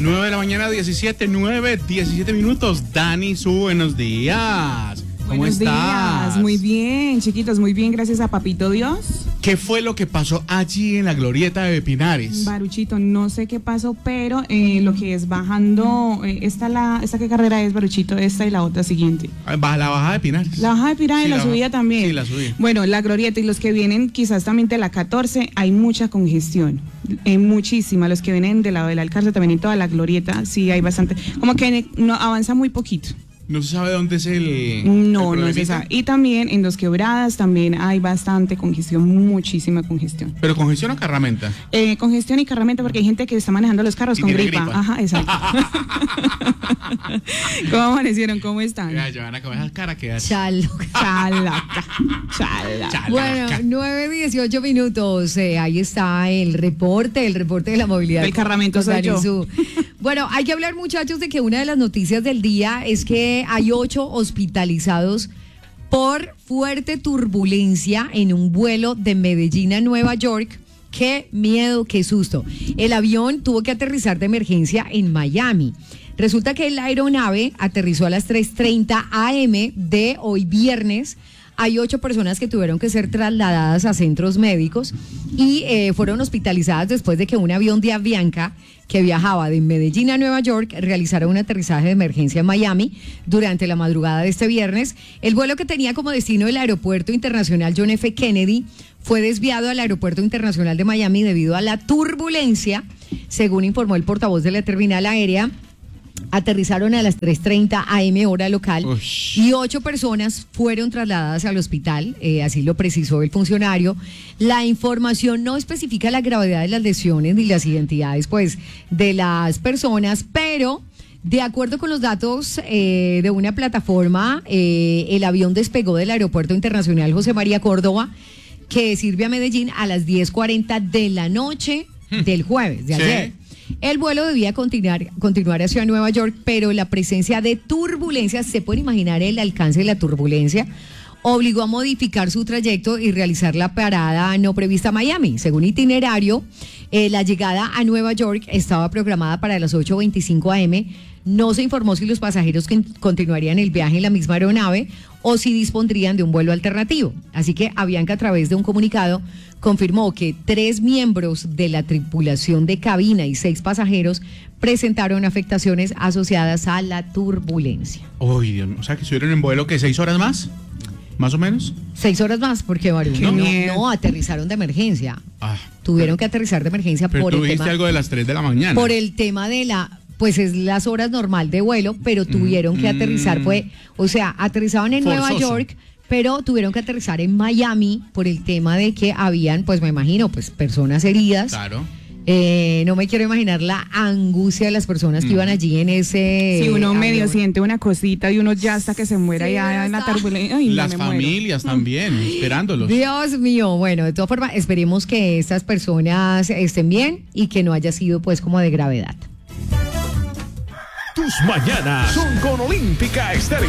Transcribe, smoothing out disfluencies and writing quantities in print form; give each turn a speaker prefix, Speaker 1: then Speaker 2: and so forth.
Speaker 1: 9 de la mañana, 17 minutos. Dani, buenos días. ¿Cómo
Speaker 2: Buenos
Speaker 1: estás?
Speaker 2: Días. Muy bien, chiquitos, muy bien, gracias a Papito Dios.
Speaker 1: ¿Qué fue lo que pasó allí en la glorieta de Pinares?
Speaker 2: Baruchito, no sé qué pasó, pero lo que es bajando, esta qué carrera es, Baruchito, esta y la otra siguiente.
Speaker 1: La bajada de Pinares.
Speaker 2: La bajada de Pinares
Speaker 1: Sí,
Speaker 2: y la subida también.
Speaker 1: Sí, la subida.
Speaker 2: Bueno, la glorieta y los que vienen quizás también de la 14, hay mucha congestión, muchísima. Los que vienen del lado del Alcázar, también en toda la glorieta, sí hay bastante, como que no avanza muy poquito.
Speaker 1: ¿No se sabe dónde es el
Speaker 2: No se sabe. Y también en Los Quebradas también hay bastante congestión, muchísima congestión.
Speaker 1: ¿Pero congestión o carramenta?
Speaker 2: Congestión y carramenta porque hay gente que está manejando los carros
Speaker 1: y
Speaker 2: con
Speaker 1: tiene
Speaker 2: gripa. Ajá, exacto. ¿Cómo amanecieron? ¿Cómo están?
Speaker 1: Ya, Joana, con esas caras que hace.
Speaker 2: Chalaca.
Speaker 3: Bueno, 9:18 minutos. Ahí está el reporte de la movilidad.
Speaker 2: El carramento soy yo.
Speaker 3: Bueno, hay que hablar, muchachos, de que una de las noticias del día es que hay 8 hospitalizados por fuerte turbulencia en un vuelo de Medellín a Nueva York. Qué miedo, qué susto. El avión tuvo que aterrizar de emergencia en Miami. Resulta que la aeronave aterrizó a las 3:30 a.m. de hoy viernes. Hay 8 personas que tuvieron que ser trasladadas a centros médicos y fueron hospitalizadas después de que un avión de Avianca que viajaba de Medellín a Nueva York realizara un aterrizaje de emergencia en Miami durante la madrugada de este viernes. El vuelo que tenía como destino el Aeropuerto Internacional John F. Kennedy fue desviado al Aeropuerto Internacional de Miami debido a la turbulencia, según informó el portavoz de la terminal aérea. Aterrizaron a las 3:30 a.m. hora local. Ush. Y 8 personas fueron trasladadas al hospital, así lo precisó el funcionario. La información no especifica la gravedad de las lesiones ni las identidades, pues, de las personas, pero de acuerdo con los datos de una plataforma, el avión despegó del Aeropuerto Internacional José María Córdoba, que sirve a Medellín, a las 10:40 de la noche del jueves, de ayer. El vuelo debía continuar hacia Nueva York, pero la presencia de turbulencias, se puede imaginar el alcance de la turbulencia, obligó a modificar su trayecto y realizar la parada no prevista a Miami. Según itinerario, la llegada a Nueva York estaba programada para las 8:25 a.m. No se informó si los pasajeros continuarían el viaje en la misma aeronave o si dispondrían de un vuelo alternativo. Así que Avianca, a través de un comunicado, confirmó que 3 miembros de la tripulación de cabina y 6 pasajeros presentaron afectaciones asociadas a la turbulencia.
Speaker 1: Uy, Dios mío. O sea, que estuvieron en vuelo, ¿qué? ¿6 horas más? ¿Más o menos?
Speaker 3: 6 horas más, porque no, aterrizaron de emergencia. Tuvieron que aterrizar de emergencia
Speaker 1: pero
Speaker 3: por
Speaker 1: tú
Speaker 3: el
Speaker 1: dijiste
Speaker 3: tema.
Speaker 1: Algo de las 3 de la mañana.
Speaker 3: Por el tema de pues es las horas normal de vuelo, pero tuvieron que aterrizar, aterrizaban en
Speaker 1: Forzoso.
Speaker 3: Nueva York, pero tuvieron que aterrizar en Miami por el tema de que habían, pues me imagino, pues personas heridas.
Speaker 1: Claro.
Speaker 3: No me quiero imaginar la angustia de las personas que iban allí en ese.
Speaker 2: Sí, uno medio siente una cosita y uno ya hasta que se muera ya en la turbulencia. Ay,
Speaker 1: las familias también, esperándolos.
Speaker 3: Dios mío, bueno, de todas formas, esperemos que estas personas estén bien y que no haya sido pues como de gravedad.
Speaker 4: Tus mañanas son con Olímpica Estéreo.